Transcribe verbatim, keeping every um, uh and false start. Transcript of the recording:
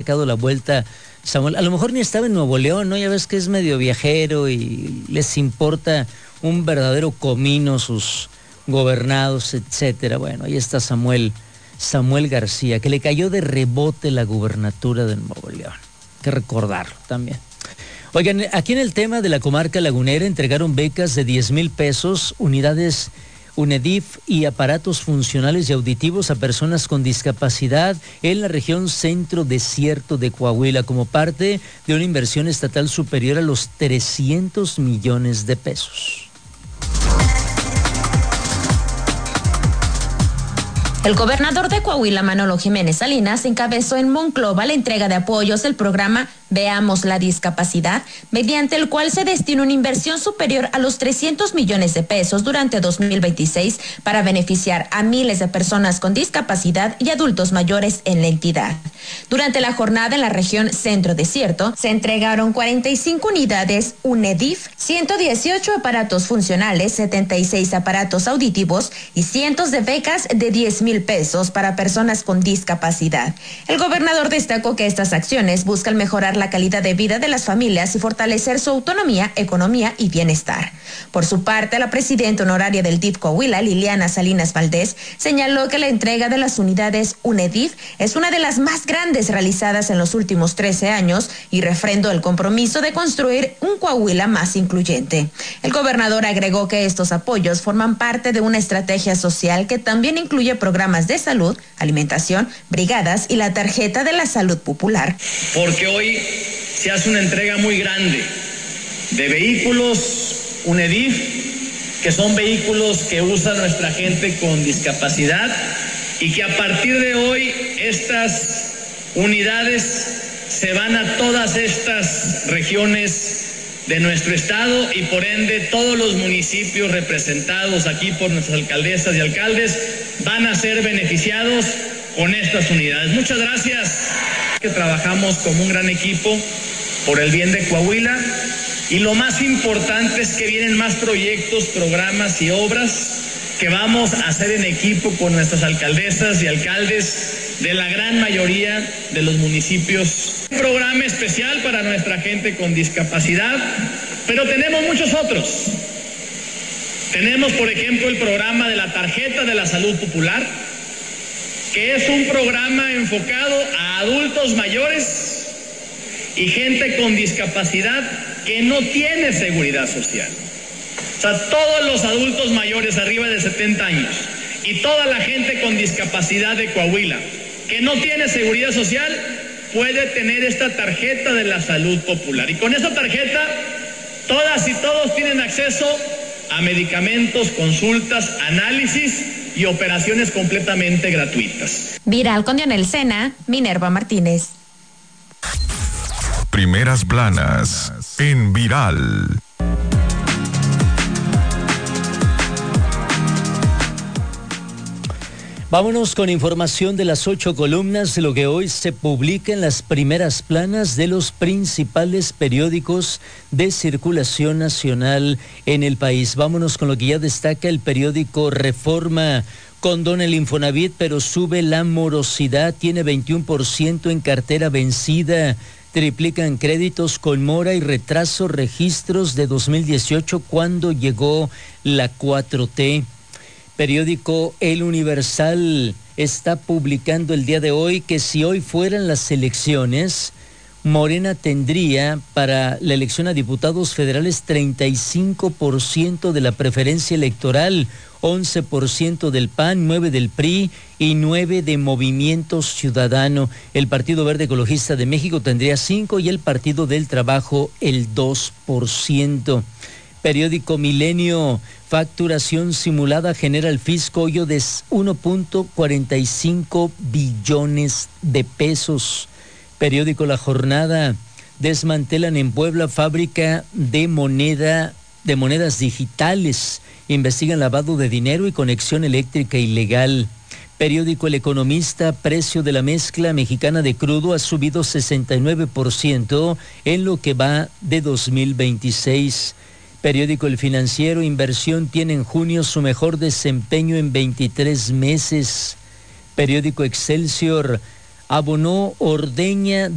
sacado la vuelta Samuel. A lo mejor ni estaba en Nuevo León, ¿no? Ya ves que es medio viajero y les importa un verdadero comino sus gobernados, etcétera. Bueno, ahí está Samuel, Samuel García, que le cayó de rebote la gubernatura de Nuevo León. Hay que recordarlo también. Oigan, aquí en el tema de la comarca lagunera entregaron becas de diez mil pesos, unidades UNEDIF y aparatos funcionales y auditivos a personas con discapacidad en la región centro desierto de Coahuila como parte de una inversión estatal superior a los trescientos millones de pesos. El gobernador de Coahuila, Manolo Jiménez Salinas, encabezó en Monclova la entrega de apoyos del programa Veamos la Discapacidad, mediante el cual se destina una inversión superior a los trescientos millones de pesos durante dos mil veintiséis para beneficiar a miles de personas con discapacidad y adultos mayores en la entidad. Durante la jornada en la región Centro Desierto, se entregaron cuarenta y cinco unidades UNEDIF, ciento dieciocho aparatos funcionales, setenta y seis aparatos auditivos y cientos de becas de diez mil pesos para personas con discapacidad. El gobernador destacó que estas acciones buscan mejorar la calidad de vida de las familias y fortalecer su autonomía, economía y bienestar. Por su parte, la presidenta honoraria del D I F Coahuila, Liliana Salinas Valdés, señaló que la entrega de las unidades UNEDIF es una de las más grandes realizadas en los últimos trece años y refrendó el compromiso de construir un Coahuila más incluyente. El gobernador agregó que estos apoyos forman parte de una estrategia social que también incluye programas de salud, alimentación, brigadas y la tarjeta de la salud popular. Porque hoy se hace una entrega muy grande de vehículos UNEDIF, que son vehículos que usa nuestra gente con discapacidad y que a partir de hoy estas unidades se van a todas estas regiones de nuestro estado y por ende todos los municipios representados aquí por nuestras alcaldesas y alcaldes van a ser beneficiados con estas unidades. Muchas gracias. Que trabajamos como un gran equipo por el bien de Coahuila y lo más importante es que vienen más proyectos, programas y obras que vamos a hacer en equipo con nuestras alcaldesas y alcaldes de la gran mayoría de los municipios. Un programa especial para nuestra gente con discapacidad, pero tenemos muchos otros. Tenemos, por ejemplo, el programa de la tarjeta de la salud popular, que es un programa enfocado a adultos mayores y gente con discapacidad que no tiene seguridad social. O sea, todos los adultos mayores arriba de setenta años y toda la gente con discapacidad de Coahuila que no tiene seguridad social puede tener esta tarjeta de la salud popular. Y con esta tarjeta, todas y todos tienen acceso a medicamentos, consultas, análisis y operaciones completamente gratuitas. Viral con Dionel Sena, Minerva Martínez. Primeras planas en Viral. Vámonos con información de las ocho columnas de lo que hoy se publica en las primeras planas de los principales periódicos de circulación nacional en el país. Vámonos con lo que ya destaca el periódico Reforma. Condona el Infonavit, pero sube la morosidad, tiene veintiuno por ciento en cartera vencida. Triplican créditos con mora y retraso registros de dos mil dieciocho cuando llegó la cuatro T. Periódico El Universal está publicando el día de hoy que si hoy fueran las elecciones, Morena tendría para la elección a diputados federales treinta y cinco por ciento de la preferencia electoral, once por ciento del P A N, nueve por ciento del P R I y nueve por ciento de Movimiento Ciudadano. El Partido Verde Ecologista de México tendría cinco por ciento y el Partido del Trabajo el dos por ciento. Periódico Milenio, facturación simulada genera el fisco hoyo de uno punto cuarenta y cinco billones de pesos. Periódico La Jornada, desmantelan en Puebla fábrica de moneda, de monedas digitales, investigan lavado de dinero y conexión eléctrica ilegal. Periódico El Economista, precio de la mezcla mexicana de crudo ha subido sesenta y nueve por ciento en lo que va de dos mil veintiséis. Periódico El Financiero, inversión tiene en junio su mejor desempeño en veintitrés meses. Periódico Excelsior, abonó ordeña